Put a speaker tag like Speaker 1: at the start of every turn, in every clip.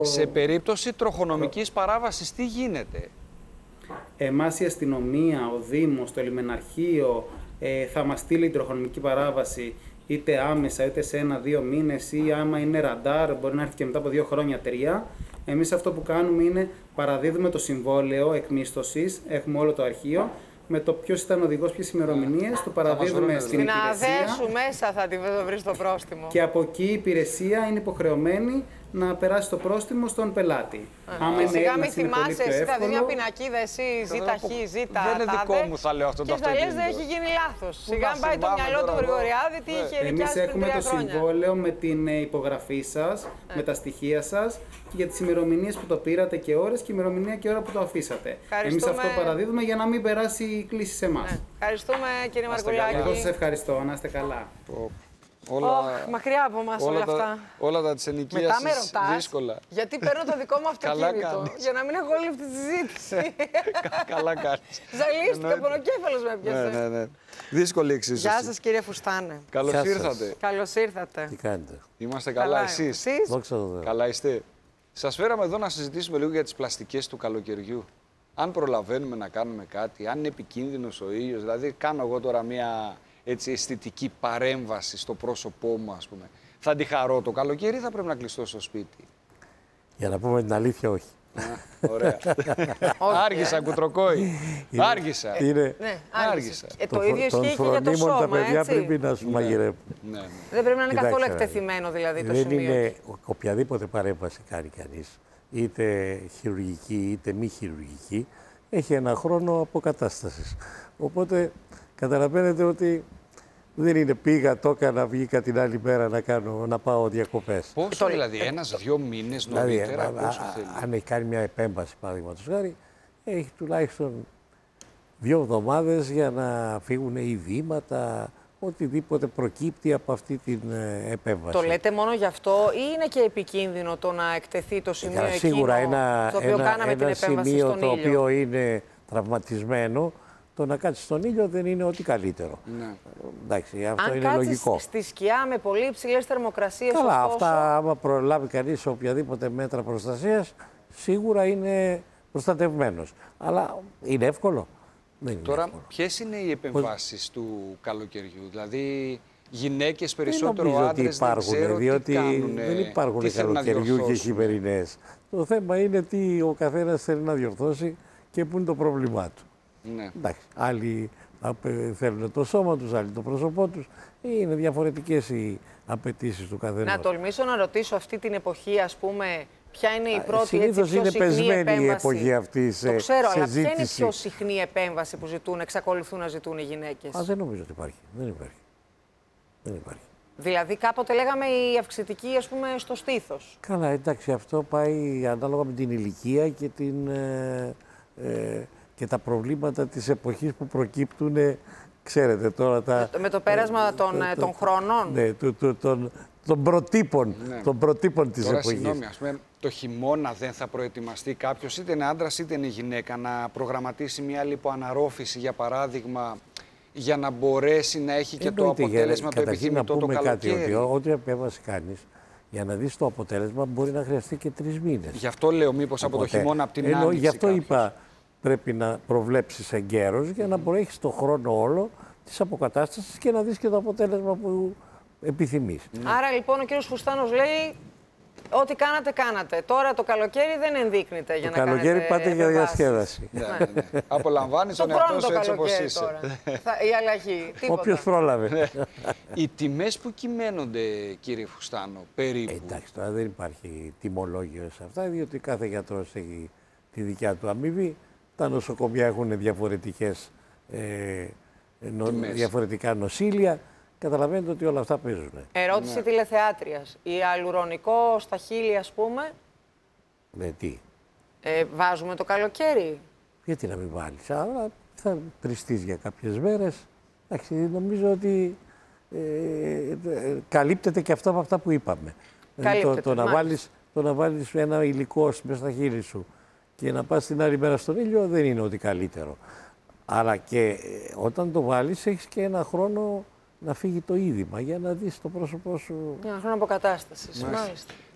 Speaker 1: Σε περίπτωση τροχονομικής παράβασης, τι γίνεται?
Speaker 2: Εμάς η αστυνομία, ο Δήμος, το λιμεναρχείο θα μας στείλει την τροχονομική παράβαση είτε άμεσα, είτε σε 1-2 μήνες, ή άμα είναι ραντάρ, μπορεί να έρθει και μετά από 2 χρόνια, 3. Εμείς αυτό που κάνουμε είναι παραδίδουμε το συμβόλαιο εκμίσθωσης, έχουμε όλο το αρχείο, με το ποιος ήταν οδηγός, ποιες ημερομηνίες, το παραδίδουμε στην υπηρεσία.
Speaker 3: Στην ΑΔΕΣου μέσα θα τη βρει το πρόστιμο.
Speaker 2: Και από εκεί η υπηρεσία είναι υποχρεωμένη να περάσει το πρόστιμο στον πελάτη.
Speaker 3: Άμα είναι Έλληνας, μην θυμάσαι, εσύ θα δεις μια πινακίδα, εσύ ζήτα χ, ζήτα
Speaker 1: δεν είναι δικό μου, θα λέω αυτό το
Speaker 3: αυτοκίνητο. Και θα λες δεν έχει γίνει λάθος. Σιγά πάει το μυαλό του Γρηγοριάδη, τι είχε νοικιάσει πριν 3 χρόνια.
Speaker 2: Εμείς έχουμε το συμβόλαιο με την υπογραφή σας, με τα στοιχεία σας, για τις ημερομηνίες που το πήρατε και ώρες, και ημερομηνία και ώρα που το αφήσατε. Εμείς αυτό παραδίδουμε για να μην περάσει η κλήση σε εμάς.
Speaker 3: Ευχαριστούμε, κύριε Μαρκουλάκη.
Speaker 2: Εγώ σας ευχαριστώ, να είστε καλά.
Speaker 3: Μακριά από εμάς όλα αυτά.
Speaker 1: Όλα τα της ενοικίας δύσκολα.
Speaker 3: Γιατί παίρνω το δικό μου αυτοκίνητο, για να μην έχω όλη αυτή τη συζήτηση.
Speaker 1: Καλά κάνεις.
Speaker 3: Ζαλίστηκα, πονοκέφαλος με έπιασε.
Speaker 1: Ναι. Δύσκολη εξίσωση.
Speaker 3: Γεια σας, κύριε Φουστάνε.
Speaker 1: Καλώς ήρθατε.
Speaker 3: Καλώς ήρθατε.
Speaker 4: Τι κάνετε?
Speaker 1: Είμαστε καλά, εσείς? Καλά είστε? Σας φέραμε εδώ να συζητήσουμε λίγο για τις πλαστικές του καλοκαιριού. Αν προλαβαίνουμε να κάνουμε κάτι, αν είναι επικίνδυνος ο ήλιος, δηλαδή κάνω εγώ τώρα μια έτσι αισθητική παρέμβαση στο πρόσωπό μου, ας πούμε. Θα τη χαρώ το καλοκαίρι ή θα πρέπει να κλειστώ στο σπίτι?
Speaker 4: Για να πούμε την αλήθεια, όχι.
Speaker 1: Ωραία. Άργησα, κουτροκόη. Άργησα.
Speaker 3: Άργησα. Το ίδιο ισχύει και για το σώμα,
Speaker 4: τα παιδιά πρέπει να σου μαγειρεύουν.
Speaker 3: Δεν πρέπει να είναι καθόλου εκτεθειμένο δηλαδή το σημείο.
Speaker 4: Δεν είναι οποιαδήποτε παρέμβαση κάνει κανείς, είτε χειρουργική είτε μη χειρουργική, έχει ένα χρόνο αποκατάστασης. Οπότε καταλαβαίνετε ότι δεν είναι πήγα, το έκανα, βγήκα την άλλη μέρα να πάω διακοπές.
Speaker 1: Πόσο δηλαδή, 1-2 μήνες νωρίτερα, πόσο θέλει?
Speaker 4: Αν έχει κάνει μια επέμβαση, παραδείγματος χάρη, έχει τουλάχιστον 2 εβδομάδες για να φύγουν ειδήματα, οτιδήποτε προκύπτει από αυτή την επέμβαση.
Speaker 3: Το λέτε μόνο γι' αυτό ή είναι και επικίνδυνο το να εκτεθεί το σημείο
Speaker 4: σίγουρα
Speaker 3: εκείνο το οποίο κάναμε την επέμβαση
Speaker 4: σημείο
Speaker 3: στον
Speaker 4: το
Speaker 3: ήλιο?
Speaker 4: οποίο είναι τραυματισμένο, το να κάτσει στον ήλιο δεν είναι ό,τι καλύτερο.
Speaker 1: Ναι.
Speaker 4: Εντάξει, αυτό
Speaker 3: αν
Speaker 4: είναι λογικό.
Speaker 3: Στη σκιά με πολύ υψηλές θερμοκρασίες.
Speaker 4: Καλά,
Speaker 3: ωστόσο,
Speaker 4: αυτά άμα προλάβει κανείς οποιαδήποτε μέτρα προστασίας, σίγουρα είναι προστατευμένος. Αλλά είναι εύκολο? Δεν είναι
Speaker 1: τώρα,
Speaker 4: εύκολο.
Speaker 1: Ποιες είναι οι επεμβάσεις του καλοκαιριού? Δηλαδή, γυναίκες περισσότερο,
Speaker 4: άντρες
Speaker 1: άντρες, δεν ξέρω
Speaker 4: διότι
Speaker 1: τι κάνουν,
Speaker 4: δεν υπάρχουν καλοκαιριού και χειμερινές. Το θέμα είναι τι ο καθένας θέλει να διορθώσει και πού είναι το πρόβλημά του.
Speaker 1: Ναι.
Speaker 4: Εντάξει, άλλοι θέλουν το σώμα τους, άλλοι το πρόσωπό τους. Είναι διαφορετικές οι απαιτήσεις του καθενός.
Speaker 3: Να τολμήσω να ρωτήσω αυτή την εποχή, ας πούμε, ποια είναι η πρώτη
Speaker 4: συνήθως
Speaker 3: πιο συχνή
Speaker 4: πεσμένη
Speaker 3: επέμβαση?
Speaker 4: η εποχή αυτή σε,
Speaker 3: το ξέρω,
Speaker 4: σε
Speaker 3: αλλά
Speaker 4: ζήτηση.
Speaker 3: ποια είναι η πιο συχνή επέμβαση που εξακολουθούν να ζητούν οι γυναίκες?
Speaker 4: Δεν νομίζω ότι υπάρχει. Δεν υπάρχει.
Speaker 3: Δηλαδή κάποτε λέγαμε η αυξητική, ας πούμε, στο στήθος.
Speaker 4: Καλά, εντάξει, αυτό πάει ανάλογα με την ηλικία και, και τα προβλήματα της εποχής που προκύπτουν, ξέρετε τώρα
Speaker 3: Με το πέρασμα των χρόνων.
Speaker 4: Ναι, των προτύπων,
Speaker 1: ναι.
Speaker 4: Των προτύπων της
Speaker 1: τώρα,
Speaker 4: εποχής.
Speaker 1: Συγγνώμη, ας πούμε, το χειμώνα δεν θα προετοιμαστεί κάποιος, είτε είναι άντρας είτε είναι γυναίκα, να προγραμματίσει μια λιποαναρρόφηση, για παράδειγμα, για να μπορέσει να έχει και το αποτέλεσμα το επιθυμητό το καλοκαίρι?
Speaker 4: Κάτι, ότι ό,τι επέμβαση κάνεις, για να δεις το αποτέλεσμα μπορεί να χρειαστεί και 3 μήνες.
Speaker 1: Γι' αυτό λέω, μήπως από το χειμώνα, από την άνοιξη.
Speaker 4: Γι' αυτό
Speaker 1: κάποιος
Speaker 4: είπα, πρέπει να προβλέψεις εγκαίρως για να μπορέσεις το χρόνο όλο της αποκατάστασης και να δεις και το αποτέλεσμα που επιθυμείς.
Speaker 3: Άρα λοιπόν ο κύριος Φουστάνος λέει ό,τι κάνατε. Τώρα το καλοκαίρι δεν ενδείκνυται για να κάνετε.
Speaker 4: Το καλοκαίρι πάτε για διασκέδαση.
Speaker 1: Ναι. Απολαμβάνεις τον εαυτό σου έτσι όπως είσαι.
Speaker 3: Τώρα. Η αλλαγή.
Speaker 4: Όποιος πρόλαβε.
Speaker 1: Οι τιμές που κυμαίνονται, κύριε Φουστάνο, περίπου?
Speaker 4: Εντάξει, τώρα δεν υπάρχει τιμολόγιο σε αυτά, διότι κάθε γιατρός έχει τη δικιά του αμοιβή. Τα νοσοκομεία έχουν διαφορετικά νοσήλια. Καταλαβαίνετε ότι όλα αυτά παίζουν.
Speaker 3: Ερώτηση τηλεθεάτριας. Η αλουρονικό στα χείλη, ας πούμε,
Speaker 4: τι?
Speaker 3: βάζουμε το καλοκαίρι?
Speaker 4: Γιατί να μην βάλεις? Αλλά θα τριστείς για κάποιες μέρες. Εντάξει, νομίζω ότι καλύπτεται και αυτό από αυτά που είπαμε. Το να βάλεις ένα υλικό μέσα στα χείλη σου και να πας την άλλη μέρα στον ήλιο δεν είναι ότι καλύτερο. Αλλά και όταν το βάλεις έχεις και ένα χρόνο να φύγει το είδημα για να δεις το πρόσωπό σου.
Speaker 3: Ένα χρόνο αποκατάστασης. Μάλιστα.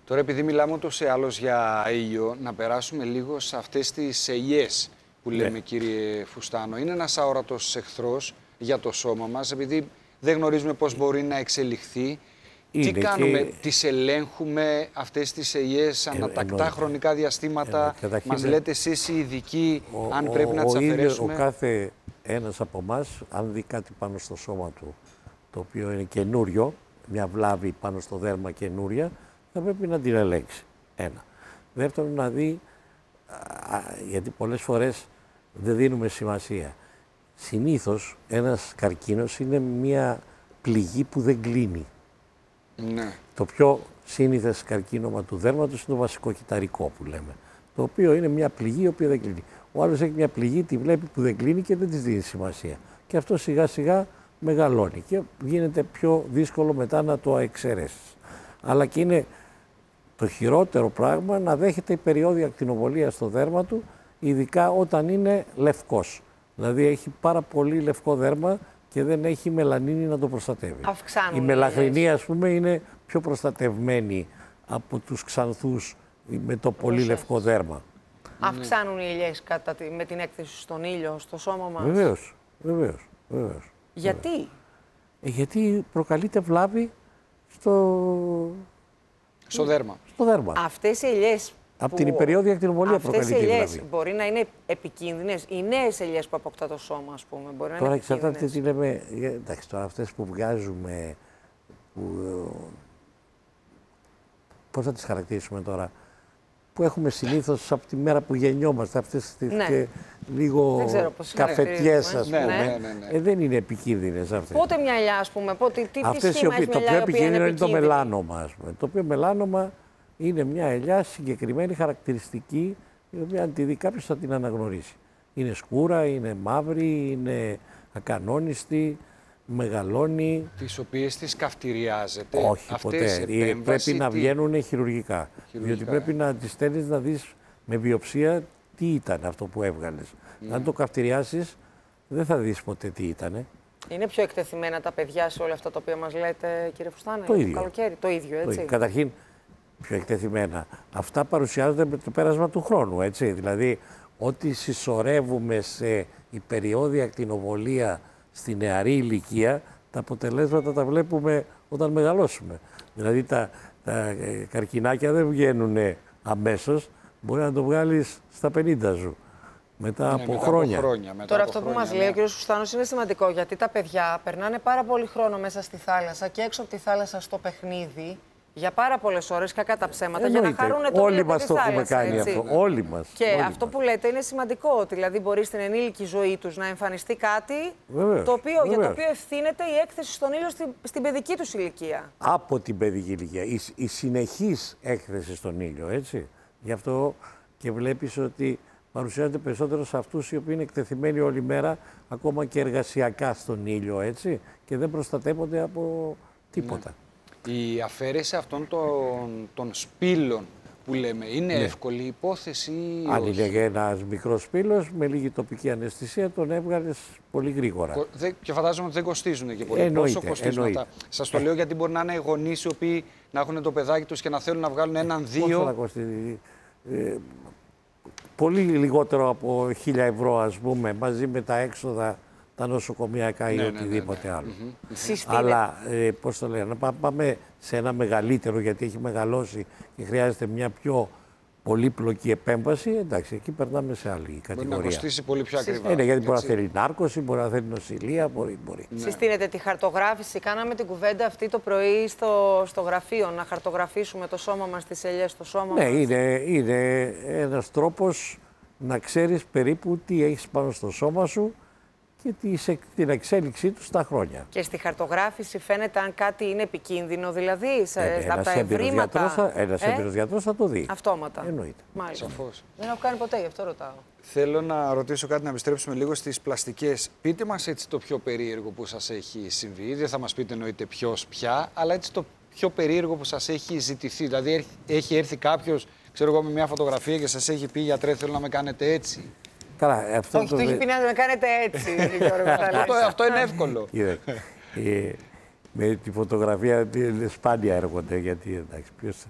Speaker 1: Τώρα, επειδή μιλάμε ούτως ή άλλως για ήλιο, να περάσουμε λίγο σε αυτές τις ελιές που λέμε, κύριε Φουστάνο. Είναι ένας αόρατος εχθρός για το σώμα μας, επειδή δεν γνωρίζουμε πώς μπορεί να εξελιχθεί. Τι κάνουμε, τις ελέγχουμε αυτές τις ελιές ανατακτά χρονικά διαστήματα, μας λέτε εσείς οι ειδικοί αν πρέπει να τις αφαιρέσουμε.
Speaker 4: Ο κάθε ένας από εμάς, αν δει κάτι πάνω στο σώμα του, το οποίο είναι καινούριο, μια βλάβη πάνω στο δέρμα καινούρια, θα πρέπει να την ελέγξει. Ένα. Δεύτερον, να δει, γιατί πολλές φορές δεν δίνουμε σημασία. Συνήθως ένας καρκίνος είναι μια πληγή που δεν κλείνει.
Speaker 1: Ναι.
Speaker 4: Το πιο σύνηθες καρκίνωμα του δέρματος είναι το βασικό κυταρικό που λέμε, το οποίο είναι μια πληγή η οποία δεν κλείνει. Ο άλλος έχει μια πληγή, τη βλέπει που δεν κλείνει και δεν της δίνει σημασία. Και αυτό σιγά σιγά μεγαλώνει και γίνεται πιο δύσκολο μετά να το εξαιρέσεις. Αλλά και είναι το χειρότερο πράγμα να δέχεται η περιόδια ακτινοβολία στο δέρμα του, ειδικά όταν είναι λευκός. Δηλαδή έχει πάρα πολύ λευκό δέρμα και δεν έχει μελανίνη να το προστατεύει.
Speaker 3: Αυξάνουν
Speaker 4: η μελαχρινή, ας πούμε, είναι πιο προστατευμένη από τους ξανθούς με το πολύ λευκό δέρμα.
Speaker 3: Αυξάνουν οι ελιές με την έκθεση στον ήλιο, στο σώμα μας.
Speaker 4: Βεβαίως.
Speaker 3: Γιατί?
Speaker 4: Γιατί προκαλείται βλάβη στο δέρμα.
Speaker 3: Αυτές οι ελιές
Speaker 4: από την υπεριόδια ακτινοβολία προκαλείται η βλάβη.
Speaker 3: Αυτές οι ελιές μπορεί να είναι επικίνδυνες. Οι νέες ελιές που αποκτά το σώμα, ας πούμε, μπορεί να
Speaker 4: τώρα
Speaker 3: είναι επικίνδυνες.
Speaker 4: εξαρτάται τι λέμε. Εντάξει, τώρα αυτές που βγάζουμε, πώς θα τις χαρακτηρίσουμε τώρα, που έχουμε συνήθως από τη μέρα που γεννιόμαστε, αυτές τις και λίγο καφετιές, ας πούμε, δεν είναι επικίνδυνες αυτές.
Speaker 3: Πότε μια ελιά, ας πούμε, τι
Speaker 4: αυτές
Speaker 3: σχήμα έχει μια ελιά,
Speaker 4: το πιο επικίνδυνο είναι το μελάνομα, ας πούμε. Το οποίο μελάνομα είναι μια ελιά συγκεκριμένη, χαρακτηριστική, η οποία αν τη δει κάποιος θα την αναγνωρίσει. Είναι σκούρα, είναι μαύρη, είναι ακανόνιστη, μεγαλώνει.
Speaker 1: Τις οποίες τις καυτηριάζετε.
Speaker 4: Όχι, ποτέ. Πρέπει να βγαίνουν χειρουργικά. Διότι πρέπει να τις στέλνεις να δεις με βιοψία τι ήταν αυτό που έβγαλες. Αν το καυτηριάσεις, δεν θα δεις ποτέ τι ήταν.
Speaker 3: Είναι πιο εκτεθειμένα τα παιδιά σε όλα αυτά τα οποία μας λέτε, κύριε Φουστάνε,
Speaker 4: το ίδιο.
Speaker 3: Καλοκαίρι, το ίδιο, έτσι.
Speaker 4: Καταρχήν, πιο εκτεθειμένα. Αυτά παρουσιάζονται με το πέρασμα του χρόνου, έτσι. Δηλαδή, ό,τι συσσωρεύουμε σε υπεριόδια ακτινοβολία στη νεαρή ηλικία, τα αποτελέσματα τα βλέπουμε όταν μεγαλώσουμε. Δηλαδή, τα καρκινάκια δεν βγαίνουν αμέσως, μπορεί να το βγάλεις στα 50 σου. Μετά από χρόνια.
Speaker 3: Τώρα αυτό που μας λέει ο κ. Φουστάνος είναι σημαντικό, γιατί τα παιδιά περνάνε πάρα πολύ χρόνο μέσα στη θάλασσα και έξω από τη θάλασσα στο παιχνίδι για πάρα πολλές ώρες, κακά τα ψέματα, για να χαρούν το
Speaker 4: όλοι μας το έχουμε κάνει αυτό. Όλοι μας.
Speaker 3: Και αυτό που λέτε είναι σημαντικό, ότι δηλαδή μπορεί στην ενήλικη ζωή τους να εμφανιστεί κάτι για το οποίο ευθύνεται η έκθεση στον ήλιο στην παιδική τους ηλικία.
Speaker 4: Από την παιδική ηλικία. Η συνεχής έκθεση στον ήλιο, έτσι. Γι' αυτό και βλέπεις ότι παρουσιάζεται περισσότερο σε αυτούς οι οποίοι είναι εκτεθειμένοι όλη μέρα, ακόμα και εργασιακά στον ήλιο, έτσι, και δεν προστατεύονται από τίποτα.
Speaker 1: Η αφαίρεση αυτών των σπήλων που λέμε, είναι εύκολη υπόθεση ή
Speaker 4: αν είναι ένας μικρός σπήλος, με λίγη τοπική αναισθησία τον έβγαλες πολύ γρήγορα.
Speaker 1: Και φαντάζομαι ότι δεν κοστίζουν και πολύ. Πόσο κοστίζουν αυτά? Σας το λέω γιατί μπορεί να είναι γονείς οι οποίοι να έχουν το παιδάκι τους και να θέλουν να βγάλουν έναν-δύο.
Speaker 4: Πόσο θα κοστίζει? Πολύ λιγότερο από 1.000 ευρώ, ας πούμε, μαζί με τα έξοδα, τα νοσοκομιακά ή οτιδήποτε άλλο. Αλλά, πώς το λένε, να πάμε σε ένα μεγαλύτερο, γιατί έχει μεγαλώσει και χρειάζεται μια πιο πολύπλοκη επέμβαση, εντάξει, εκεί περνάμε σε άλλη κατηγορία.
Speaker 1: Μπορεί να κοστίσει πολύ πιο ακριβά.
Speaker 4: Γιατί μπορεί να θέλει νάρκωση, μπορεί να θέλει νοσηλεία, μπορεί.
Speaker 3: Συστήνεται τη χαρτογράφηση. Κάναμε την κουβέντα αυτή το πρωί στο γραφείο, να χαρτογραφήσουμε το σώμα μας, τις ελιές στο σώμα μας.
Speaker 4: Ναι, είναι ένας τρόπος να ξέρεις περίπου τι έχεις πάνω στο σώμα σου και την εξέλιξή του στα χρόνια.
Speaker 3: Και στη χαρτογράφηση φαίνεται αν κάτι είναι επικίνδυνο, δηλαδή από τα ευρήματα.
Speaker 4: Ένας έμπειρος γιατρός θα το δει.
Speaker 3: Αυτόματα.
Speaker 4: Εννοείται.
Speaker 3: Μάλιστα. Δεν έχω κάνει ποτέ, γι' αυτό ρωτάω.
Speaker 1: Θέλω να ρωτήσω κάτι, να επιστρέψουμε λίγο στις πλαστικές. Πείτε μας έτσι το πιο περίεργο που σας έχει συμβεί. Δεν θα μας πείτε εννοείται ποιος, ποια, αλλά έτσι το πιο περίεργο που σας έχει ζητηθεί. Δηλαδή έχει έρθει κάποιος, ξέρω εγώ, με μια φωτογραφία και σας έχει πει γιατρέ, θέλω να με κάνετε έτσι.
Speaker 4: Καλά, αυτό
Speaker 3: το έχει πει να με κάνετε έτσι.
Speaker 1: Αυτό είναι εύκολο.
Speaker 4: Με τη φωτογραφία σπάνια έρχονται, γιατί εντάξει, ποιος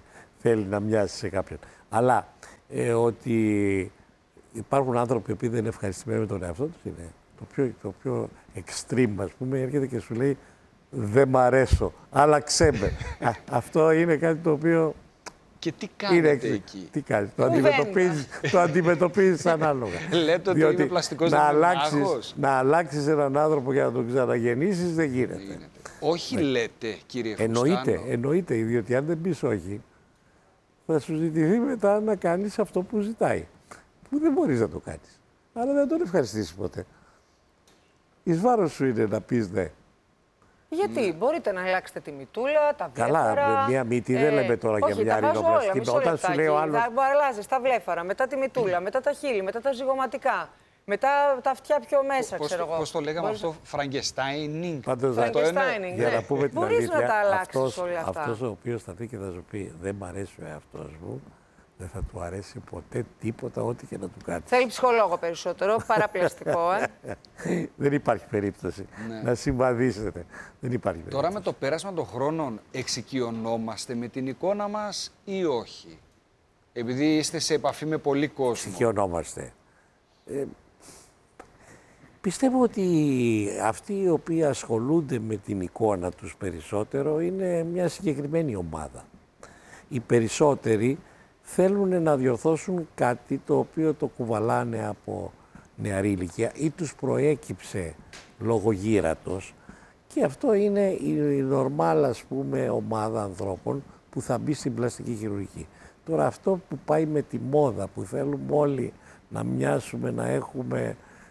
Speaker 4: θέλει να μοιάσει σε κάποιον. Αλλά ότι υπάρχουν άνθρωποι που δεν είναι ευχαριστημένοι με τον εαυτό τους, είναι το πιο extreme, ας πούμε, έρχεται και σου λέει δεν μ' αρέσω, άλλαξέ με. Αυτό είναι κάτι το οποίο...
Speaker 1: Και τι κάνετε εκεί?
Speaker 4: Τι κάνεις, το αντιμετωπίζεις ανάλογα.
Speaker 1: Λέτε ότι είναι πλαστικός δημιουργός.
Speaker 4: Να αλλάξεις έναν άνθρωπο για να τον ξαναγεννήσεις δεν γίνεται.
Speaker 1: Όχι λέτε, κύριε Φουστάνο.
Speaker 4: Εννοείται, διότι αν δεν πεις όχι, θα σου ζητηθεί μετά να κάνεις αυτό που ζητάει. Που δεν μπορείς να το κάνεις. Αλλά δεν τον ευχαριστήσεις ποτέ. Εις βάρος σου είναι να πεις ναι.
Speaker 3: Γιατί μπορείτε να αλλάξετε τη μητούλα, τα βλέφαρα.
Speaker 4: Καλά, μία μύτη δεν λέμε τώρα για μια ρινοπλαστική.
Speaker 3: Όταν σου λέει ο άλλος. Αλλάζεις τα βλέφαρα, μετά τη μητούλα, μετά τα χείλη, μετά τα ζυγωματικά. Μετά τα αυτιά πιο μέσα, ξέρω εγώ.
Speaker 1: Πώς το λέγαμε αυτό, Φραγκεστάινινγκ.
Speaker 3: Φραγκεστάινινγκ,
Speaker 4: για να πούμε την αλήθεια,
Speaker 3: μπορείς να τα αλλάξεις όλα αυτά.
Speaker 4: Αυτός ο οποίος θα δει και θα σου πει δεν μ' αρέσει ο εαυτός μου, δεν θα του αρέσει ποτέ τίποτα, ό,τι και να του κάνει.
Speaker 3: Θέλει ψυχολόγο περισσότερο, παραπλαστικό,
Speaker 4: Δεν υπάρχει περίπτωση να συμβαδίσετε. Δεν υπάρχει περίπτωση.
Speaker 1: Τώρα με το πέρασμα των χρόνων εξοικειωνόμαστε με την εικόνα μας ή όχι? Επειδή είστε σε επαφή με πολύ κόσμο.
Speaker 4: Εξοικειωνόμαστε. Πιστεύω ότι αυτοί οι οποίοι ασχολούνται με την εικόνα τους περισσότερο είναι μια συγκεκριμένη ομάδα. Οι περισσότεροι θέλουν να διορθώσουν κάτι το οποίο το κουβαλάνε από νεαρή ηλικία ή τους προέκυψε λόγω γύρατος και αυτό είναι η νορμάλ, ας πούμε, ομάδα ανθρώπων που θα μπει στην πλαστική χειρουργική. Τώρα αυτό που πάει με τη μόδα, που θέλουμε όλοι να μοιάσουμε, να έχουμε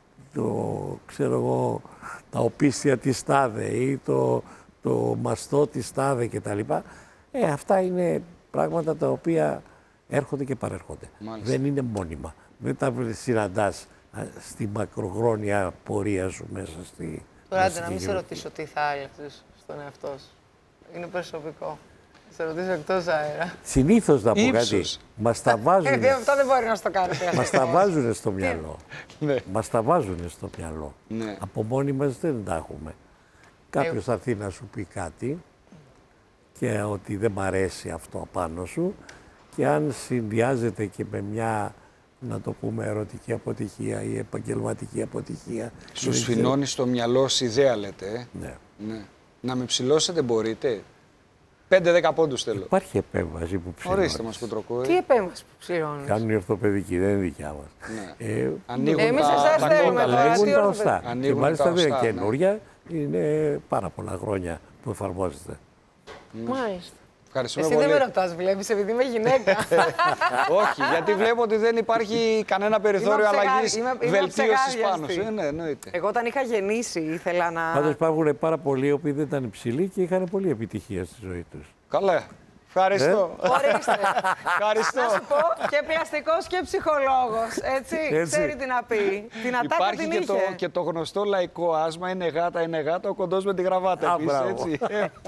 Speaker 4: τα οπίστια της τάδε ή το μαστό της τάδε κτλ. Αυτά είναι πράγματα τα οποία έρχονται και παρέρχονται. Μάλιστα. Δεν είναι μόνιμα. Δεν τα συναντάς στη μακροχρόνια πορεία σου μέσα στη...
Speaker 3: Τώρα άντε να μην σε ρωτήσω τι θα άλλαξες στον εαυτό σου. Είναι προσωπικό. Σε ρωτήσω εκτός αέρα.
Speaker 4: Συνήθως να πω κάτι. Μας τα βάζουν.
Speaker 3: Αυτό δεν μπορεί να στο κάνει.
Speaker 4: Μας τα βάζουν στο μυαλό. Μας τα βάζουν στο μυαλό. Από μόνοι μας δεν τα έχουμε. Κάποιος θα έρθει να σου πει κάτι και ότι δεν μ' αρέσει αυτό απάνω σου και αν συνδυάζεται και με μια, να το πούμε, ερωτική αποτυχία ή επαγγελματική αποτυχία.
Speaker 1: Σου σφινώνει στο μυαλό ως ιδέα, λέτε.
Speaker 4: Ναι.
Speaker 1: Να με ψηλώσετε μπορείτε? 5-10 πόντους θέλω.
Speaker 4: Υπάρχει επέμβαση που ψηλώνει.
Speaker 1: Ορίστε μας, Κουτροκούρη.
Speaker 3: Τι επέμβαση που ψηλώνει?
Speaker 4: Κάνουν οι ορθοπαιδικοί, δεν είναι δικιά μας.
Speaker 1: Ναι. Ανοίγουν
Speaker 3: εμείς εσάς θέλουμε τώρα.
Speaker 4: Ανοίγουν τα οστά. Και μάλιστα δεν είναι
Speaker 1: ναι.
Speaker 4: καινούρια, είναι πάρα πολλά χρόνια που εφαρμόζεται.
Speaker 3: Μάλιστα.
Speaker 1: Ευχαριστούμε
Speaker 3: Εσύ
Speaker 1: πολύ.
Speaker 3: δεν με ρωτάς, βλέπεις, επειδή είμαι γυναίκα.
Speaker 1: Όχι, γιατί βλέπω ότι δεν υπάρχει κανένα περιθώριο αλλαγής, βελτίωσης πάνω σου. Ναι, εννοείται.
Speaker 3: Εγώ όταν είχα γεννήσει ήθελα να...
Speaker 4: Πάντως υπάρχουν πάρα πολλοί οποίοι δεν ήταν υψηλοί και είχαν πολλή επιτυχία στη ζωή τους.
Speaker 1: Καλά. Ευχαριστώ.
Speaker 3: Ορίστε.
Speaker 1: Ευχαριστώ.
Speaker 3: Να σου πω, και πλαστικός και ψυχολόγος, έτσι. Ξέρει τι να πει. Την ατάκα την είχε.
Speaker 1: Υπάρχει και το γνωστό λαϊκό άσμα, είναι γάτα, ο κοντός με τη γραβάτα επίσης, έτσι.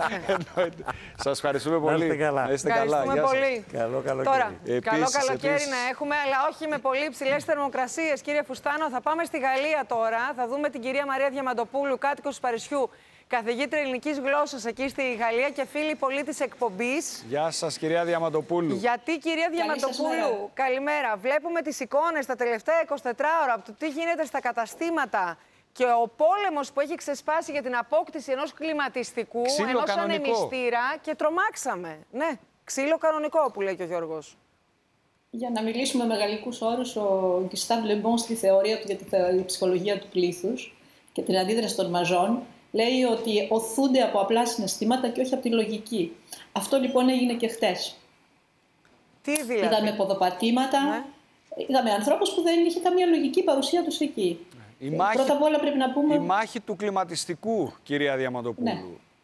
Speaker 1: Σας ευχαριστούμε πολύ.
Speaker 4: Να είστε
Speaker 1: καλά.
Speaker 3: Ευχαριστούμε πολύ.
Speaker 4: Καλό καλοκαίρι.
Speaker 3: Τώρα, καλό καλοκαίρι να έχουμε, αλλά όχι με πολύ υψηλές θερμοκρασίες. Κύριε Φουστάνο, θα πάμε στη Γαλλία τώρα. Θα δούμε την κυρία Μαρία Διαμαντοπούλου, κάτοικος του Παρισιού, καθηγήτρια ελληνικής γλώσσας εκεί στη Γαλλία και φίλη πολύ της εκπομπής.
Speaker 1: Γεια σας, κυρία Διαμαντοπούλου.
Speaker 3: Γιατί, κυρία Διαμαντοπούλου, καλημέρα. Βλέπουμε τις εικόνες τα τελευταία 24 ώρα από το τι γίνεται στα καταστήματα και ο πόλεμος που έχει ξεσπάσει για την απόκτηση ενός κλιματιστικού, ενός ανεμιστήρα και τρομάξαμε. Ναι, ξύλο κανονικό που λέει και ο Γιώργος.
Speaker 5: Για να μιλήσουμε με γαλλικούς όρους, ο Γκουστάβ Λεμπόν στη θεωρία του για τη ψυχολογία του πλήθους και την αντίδραση των μαζών, λέει ότι οθούνται από απλά συναισθήματα και όχι από τη λογική. Αυτό λοιπόν έγινε και χτες.
Speaker 3: Τι δηλαδή?
Speaker 5: Είδαμε ποδοπατήματα, είδαμε ανθρώπους που δεν είχε καμία λογική παρουσία τους εκεί. Πρώτα απ' όλα πρέπει να πούμε...
Speaker 1: Η μάχη του κλιματιστικού, κυρία Διαμαντοπούλου.
Speaker 5: Ναι,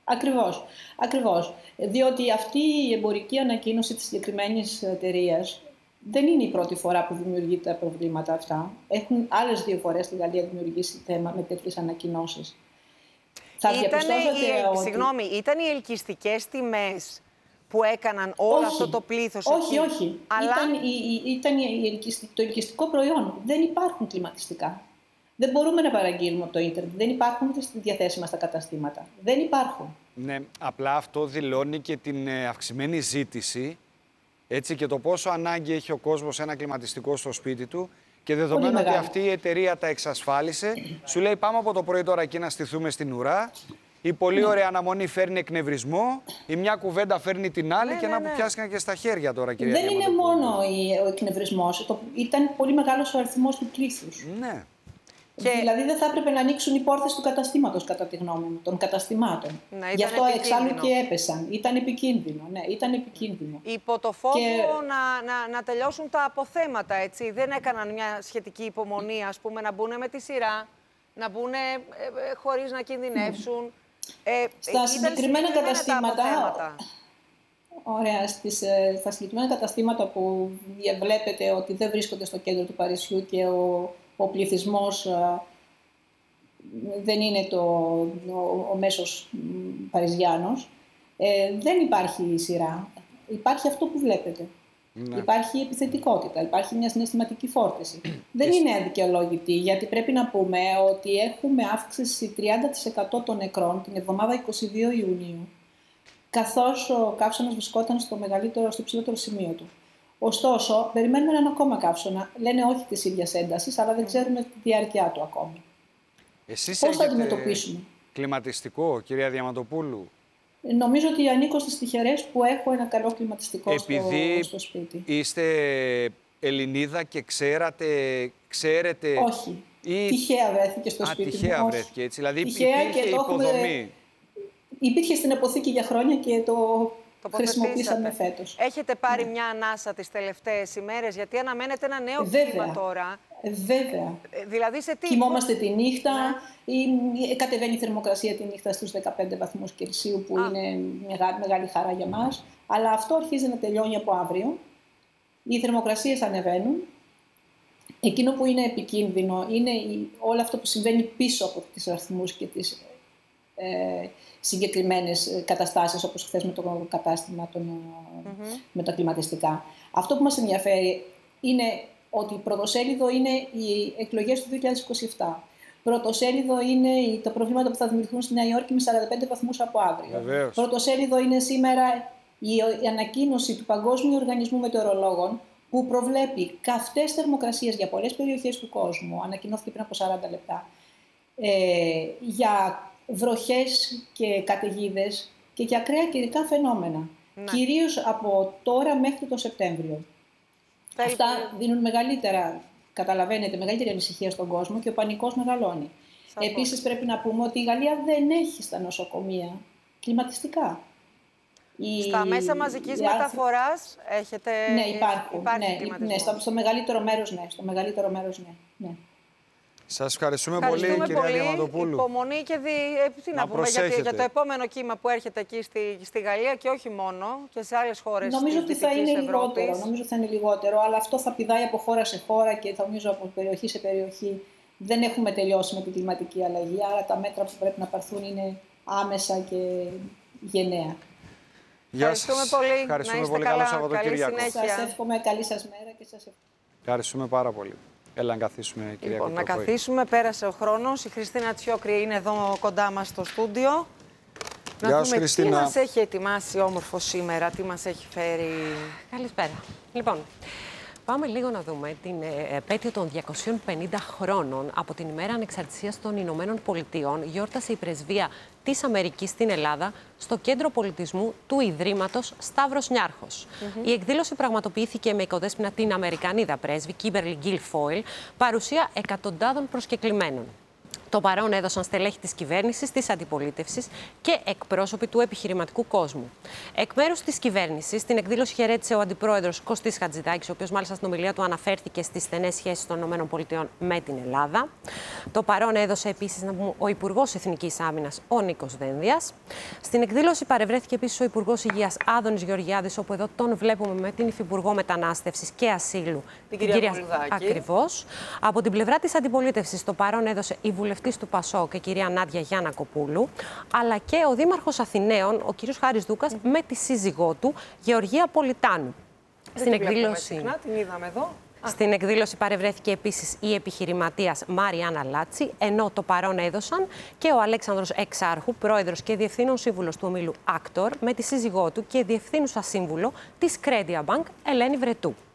Speaker 5: ακριβώς. Διότι αυτή η εμπορική ανακοίνωση της συγκεκριμένης εταιρείας δεν είναι η πρώτη φορά που δημιουργεί τα προβλήματα αυτά. Έχουν άλλες 2 φορές στη Γαλλία δημιουργήσει θέμα με τέτοιες ανακοινώσεις.
Speaker 3: Ήταν οι ελκυστικές τιμές που έκαναν όλο αυτό το πλήθος?
Speaker 5: Όχι. Αλλά... Ήταν το ελκυστικό προϊόν. Δεν υπάρχουν κλιματιστικά. Δεν μπορούμε να παραγγείλουμε από το ίντερνετ. Δεν υπάρχουν ούτε στη διαθέσιμα στα καταστήματα. Δεν υπάρχουν.
Speaker 1: Ναι, απλά αυτό δηλώνει και την αυξημένη ζήτηση Έτσι, και το πόσο ανάγκη έχει ο κόσμος ένα κλιματιστικό στο σπίτι του. Και δεδομένου ότι αυτή η εταιρεία τα εξασφάλισε, σου λέει πάμε από το πρωί τώρα εκεί να στηθούμε στην ουρά. Η πολύ ωραία αναμονή φέρνει εκνευρισμό, η μια κουβέντα φέρνει την άλλη και να που πιάστηκαν και στα χέρια τώρα, κυρία
Speaker 5: Δεν είναι μόνο ο εκνευρισμός, ήταν πολύ μεγάλος ο αριθμός του πλήθους.
Speaker 1: Ναι.
Speaker 5: Δηλαδή δεν θα έπρεπε να ανοίξουν οι πόρτες του καταστήματος, κατά τη γνώμη μου, των καταστημάτων. Γι' αυτό εξάλλου και έπεσαν. Ήταν επικίνδυνο. Ναι, ήταν επικίνδυνο.
Speaker 3: Υπό το φόβο να τελειώσουν τα αποθέματα, έτσι. Δεν έκαναν μια σχετική υπομονή, ας πούμε, να μπουν με τη σειρά, να μπουν χωρίς να κινδυνεύσουν.
Speaker 5: Στα συγκεκριμένα καταστήματα. Ωραία, στα συγκεκριμένα καταστήματα που βλέπετε ότι δεν βρίσκονται στο κέντρο του Παρισιού και ο πληθυσμός δεν είναι ο μέσος Παριζιάνος, δεν υπάρχει σειρά. Υπάρχει αυτό που βλέπετε. Ναι. Υπάρχει επιθετικότητα, υπάρχει μια συναισθηματική φόρτιση. Δεν είναι αδικαιολόγητη, γιατί πρέπει να πούμε ότι έχουμε αύξηση 30% των νεκρών την εβδομάδα 22 Ιουνίου, καθώς ο καύσωνας βρισκόταν στο υψηλότερο σημείο του. Ωστόσο, περιμένουμε έναν ακόμα καύσωνα. Λένε όχι της ίδιας έντασης, αλλά δεν ξέρουμε τη διάρκεια του ακόμη.
Speaker 1: Εσείς
Speaker 5: πώς θα αντιμετωπίσουμε?
Speaker 1: Κλιματιστικό, κυρία Διαμαντοπούλου?
Speaker 5: Νομίζω ότι ανήκω στις τυχερές που έχω ένα καλό κλιματιστικό στο σπίτι.
Speaker 1: Είστε Ελληνίδα και ξέρετε...
Speaker 5: Όχι. Τυχαία βρέθηκε στο σπίτι μου.
Speaker 1: Τυχαία βρέθηκε, έτσι. Δηλαδή υπήρχε υποδομή.
Speaker 5: Υπήρχε στην αποθήκη για χρόνια και το χρησιμοποίησαμε φέτος.
Speaker 3: Έχετε πάρει μια ανάσα τις τελευταίες ημέρες, γιατί αναμένεται ένα νέο κλίμα τώρα.
Speaker 5: Βέβαια.
Speaker 3: Δηλαδή σε τι?
Speaker 5: Κοιμόμαστε τη νύχτα, κατεβαίνει η θερμοκρασία τη νύχτα στους 15 βαθμούς Κελσίου, που είναι μεγάλη χαρά για μας. Αλλά αυτό αρχίζει να τελειώνει από αύριο. Οι θερμοκρασίες ανεβαίνουν. Εκείνο που είναι επικίνδυνο είναι όλο αυτό που συμβαίνει πίσω από τις αριθμούς και τις συγκεκριμένες καταστάσεις, όπως χθες με το κατάστημα με τα κλιματιστικά. Αυτό που μας ενδιαφέρει είναι ότι πρωτοσέλιδο είναι οι εκλογές του 2027. Πρωτοσέλιδο είναι τα προβλήματα που θα δημιουργηθούν στη Νέα Υόρκη με 45 βαθμούς από αύριο.
Speaker 1: Βεβαίως.
Speaker 5: Πρωτοσέλιδο είναι σήμερα η ανακοίνωση του Παγκόσμιου Οργανισμού Μετεωρολόγων, που προβλέπει καυτές θερμοκρασίες για πολλές περιοχές του κόσμου, ανακοινώθηκε πριν από 40 λεπτά, για βροχές και καταιγίδες και για ακραία καιρικά φαινόμενα. Ναι. Κυρίως από τώρα μέχρι το Σεπτέμβριο. Αυτά δίνουν μεγαλύτερη ανησυχία στον κόσμο και ο πανικός μεγαλώνει. Επίσης πρέπει να πούμε ότι η Γαλλία δεν έχει στα νοσοκομεία κλιματιστικά.
Speaker 3: Στα μέσα μαζικής μεταφοράς έχετε...
Speaker 5: Ναι, υπάρχουν. Στο μεγαλύτερο μέρος, ναι.
Speaker 1: Σας ευχαριστούμε πολύ, κυρία Διαμαντοπούλου.
Speaker 3: Υπομονή και τι να πούμε για το επόμενο κύμα που έρχεται εκεί στη Γαλλία και όχι μόνο, και σε άλλες χώρες.
Speaker 5: Νομίζω ότι θα είναι λιγότερο, αλλά αυτό θα πηδάει από χώρα σε χώρα και θα νομίζω από περιοχή σε περιοχή. Δεν έχουμε τελειώσει με την κλιματική αλλαγή, άρα τα μέτρα που πρέπει να πάρθουν είναι άμεσα και γενναία.
Speaker 3: Ευχαριστούμε πολύ.
Speaker 1: Ευχαριστούμε πολύ. Καλό Σαββατοκύριακο.
Speaker 5: Σας εύχομαι καλή σας μέρα και σας
Speaker 1: ευχαριστούμε πάρα πολύ. Έλα να καθίσουμε, κυρία
Speaker 3: Λοιπόν, να καθίσουμε. Πέρασε ο χρόνος. Η Χριστίνα Τσιόκρη είναι εδώ κοντά μας στο στούντιο. Να δούμε τι μας έχει ετοιμάσει όμορφο σήμερα, τι μας έχει φέρει.
Speaker 6: Καλησπέρα. Λοιπόν, πάμε λίγο να δούμε την επέτειο των 250 χρόνων από την ημέρα ανεξαρτησίας των Ηνωμένων Πολιτειών. Γιόρτασε η πρεσβεία της Αμερικής στην Ελλάδα στο Κέντρο Πολιτισμού του Ιδρύματος Σταύρος Νιάρχος. Η εκδήλωση πραγματοποιήθηκε με οικοδέσποινα την Αμερικανίδα πρέσβη Κίμπερλι Γκίλφόιλ, παρουσία εκατοντάδων προσκεκλημένων. Το παρόν έδωσαν στελέχη της κυβέρνησης, της αντιπολίτευσης και εκπρόσωποι του επιχειρηματικού κόσμου. Εκ μέρους της κυβέρνησης, την εκδήλωση χαιρέτησε ο αντιπρόεδρος Κωστής Χατζηδάκης, ο οποίος μάλιστα στην ομιλία του αναφέρθηκε στις στενές σχέσεις των ΗΠΑ με την Ελλάδα. Το παρόν έδωσε επίσης ο Υπουργός Εθνικής Άμυνας, ο Νίκος Δένδιας. Στην εκδήλωση παρευρέθηκε επίσης ο Υπουργός Υγείας Άδωνης Γεωργιάδης, όπου εδώ τον βλέπουμε με την Υφυπουργό Μετανάστευσης και Ασύλου,
Speaker 3: την κυρία
Speaker 6: ακριβώς. Από την πλευρά της αντιπολίτευσης, το παρόν έδωσε η βουλευτής του ΠΑΣΟΚ και η κυρία Νάντια Γιαννακοπούλου, αλλά και ο Δήμαρχος Αθηναίων, ο κύριος Χάρης Δούκας, με τη σύζυγό του, Γεωργία Πολιτάνου. Στην εκδήλωση.
Speaker 3: Συχνά, την είδαμε εδώ.
Speaker 6: Στην εκδήλωση παρευρέθηκε επίσης η επιχειρηματίας Μαριάννα Λάτση, ενώ το παρόν έδωσαν και ο Αλέξανδρος Εξάρχου, πρόεδρος και διευθύνων σύμβουλος του ομίλου Actor, με τη σύζυγό του και διευθύνουσα σύμβουλο της Credia Bank, Ελένη Βρετού.